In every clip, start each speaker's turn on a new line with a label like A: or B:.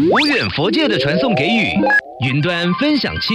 A: 无远佛界的传送给语，云端分享器。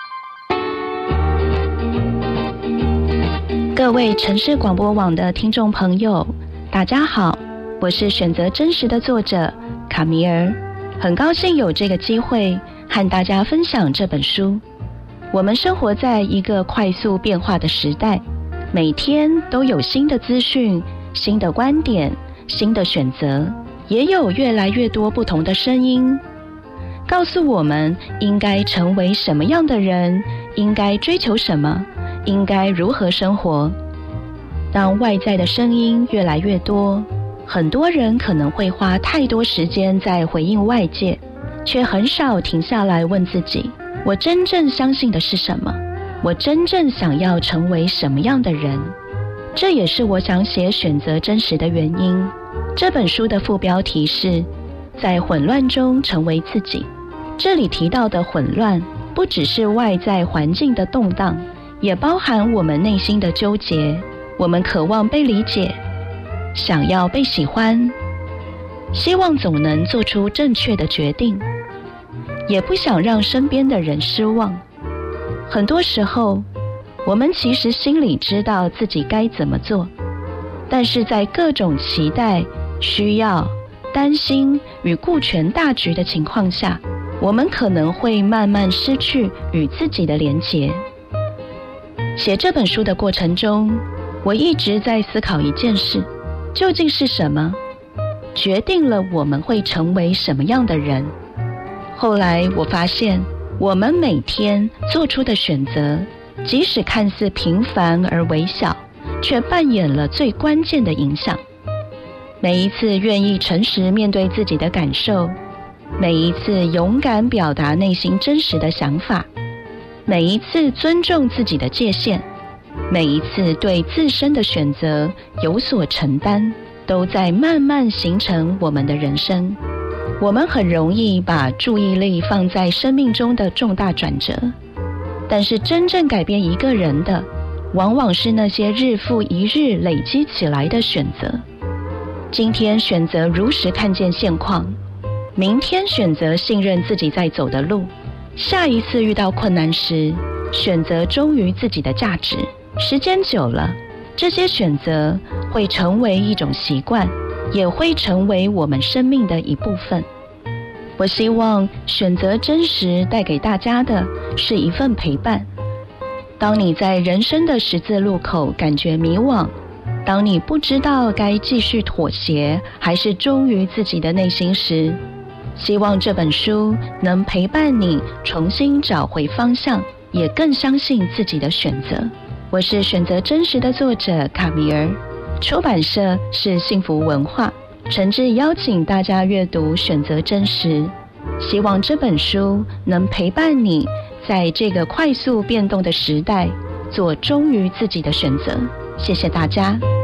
B: 各位城市广播网的听众朋友，大家好，我是选择真实的作者卡米尔，很高兴有这个机会和大家分享这本书。我们生活在一个快速变化的时代，每天都有新的资讯、新的观点、新的选择，也有越来越多不同的声音，告诉我们应该成为什么样的人，应该追求什么，应该如何生活。当外在的声音越来越多，很多人可能会花太多时间在回应外界，却很少停下来问自己，我真正相信的是什么？我真正想要成为什么样的人？这也是我想写选择真实的原因。这本书的副标题是在混乱中成为自己。这里提到的混乱，不只是外在环境的动荡，也包含我们内心的纠结。我们渴望被理解，想要被喜欢，希望总能做出正确的决定，也不想让身边的人失望。很多时候，我们其实心里知道自己该怎么做，但是在各种期待、需要、担心与顾全大局的情况下，我们可能会慢慢失去与自己的连结。写这本书的过程中，我一直在思考一件事，究竟是什么决定了我们会成为什么样的人？后来我发现，我们每天做出的选择，即使看似平凡而微小，却扮演了最关键的影响。每一次愿意诚实面对自己的感受，每一次勇敢表达内心真实的想法，每一次尊重自己的界限，每一次对自身的选择有所承担，都在慢慢形成我们的人生。我们很容易把注意力放在生命中的重大转折，但是真正改变一个人的，往往是那些日复一日累积起来的选择。今天选择如实看见现况，明天选择信任自己在走的路，下一次遇到困难时，选择忠于自己的价值。时间久了，这些选择会成为一种习惯，也会成为我们生命的一部分。我希望选择真实带给大家的是一份陪伴。当你在人生的十字路口感觉迷惘，当你不知道该继续妥协还是忠于自己的内心时，希望这本书能陪伴你重新找回方向，也更相信自己的选择。我是选择真实的作者卡米尔，出版社是幸福文化，诚挚邀请大家阅读选择真实，希望这本书能陪伴你在这个快速变动的时代做忠于自己的选择。谢谢大家。